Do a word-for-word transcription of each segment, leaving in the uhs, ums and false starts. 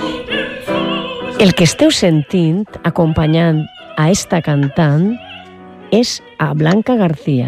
El que esteu sentint, acompanyant a esta cantant, és a Blanca García.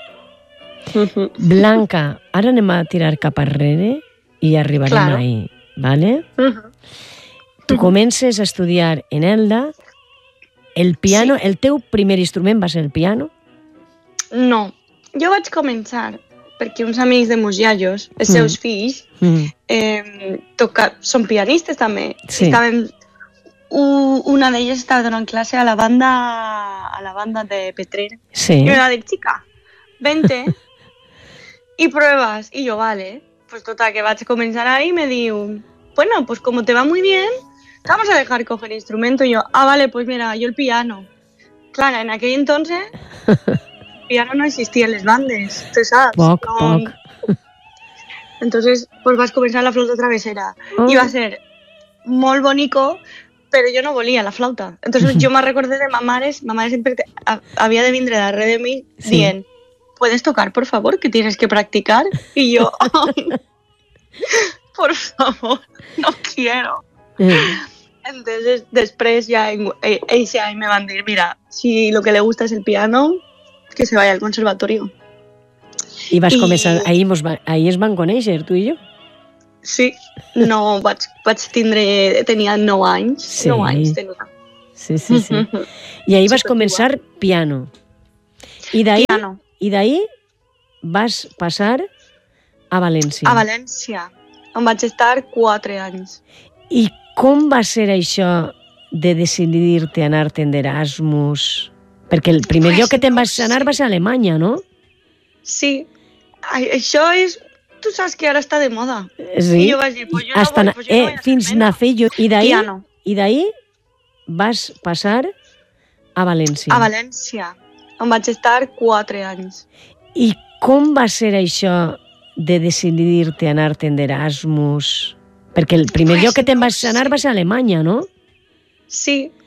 Blanca, ara anem a tirar cap arrere i arribarem Claro. ahí, ¿vale? Uh-huh. Tu comences a estudiar en Elda, el piano, el teu primer instrument va ser el piano? No, jo vaig començar perquè uns amics de meus iaios, els Mm. seus fills, Mm. eh, toca, són pianistes també. Sí. Estaven, u, una d'elles estava donant classe a la banda a la banda de Petrer. Sí. I me va dir, chica, vente y pruebas. Y yo, vale. Pues total, que vaig començar ahí y me diu, bueno, pues como te va muy bien, te vamos a dejar coger instrumento. Y yo, ah, vale, pues mira, yo el piano. Claro, en aquell entonces, el piano no existía en les bandes, tú sabes. Poc, no... poc. Entonces, pues vas començar la flauta travesera. Oh. I va ser molt bonico, però jo no volia la flauta. Entonces jo me recordé de ma mare, ma mare sempre te, a, havia de vindre darrere de mi Sí. dient, ¿puedes tocar, por favor, que tienes que practicar? Y yo, ay, por favor, no quiero. Eh. Entonces, després ja en- eh, ells ja me van dir, mira, si lo que le gusta es el piano, que se vaya al conservatorio. I vas I- començar, ahir, mos va, ahir es van conèixer, tu i jo? Sí, no, vaig, vaig tindre, tenia nou anys, Sí. nou anys tenia. Sí, sí, sí. I ahir vas Superguai. començar piano. I d'ahir Piano, i d'ahir vas passar a València. a València, on vaig estar quatre anys. I com va ser això de decidir-te a anar-te'n d'Erasmus? Perquè el primer Pues lloc que te'n no vas anar sé. va ser a Alemanya, no? Sí, ai, això és... Tu saps que ara està de moda. Sí. I jo vaig dir, pues jo no Hasta voy, na- pues jo no eh, voy a fins hacer menos. nacer jo. I d'ahir Piano, i d'ahir vas passar a València. a València, on vaig estar quatre anys. I com va ser això de decidir-te a anar-te'n d'Erasmus? Perquè el primer Pues lloc que te'n no vas anar sé. va ser a Alemanya, no? Sí,